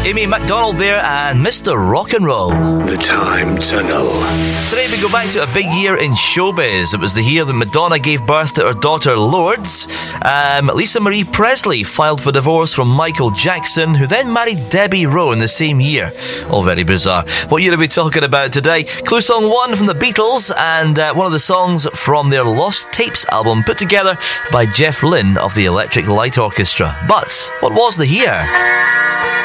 Amy MacDonald there and Mr. Rock and Roll. The Time Tunnel. Today we go back to a big year in showbiz. It was the year that Madonna gave birth to her daughter Lourdes. Lisa Marie Presley filed for divorce from Michael Jackson, who then married Debbie Rowe in the same year. All very bizarre. What year are we talking about today? Clue song 1 from the Beatles, and one of the songs from their Lost Tapes album, put together by Jeff Lynne of the Electric Light Orchestra. But what was the year?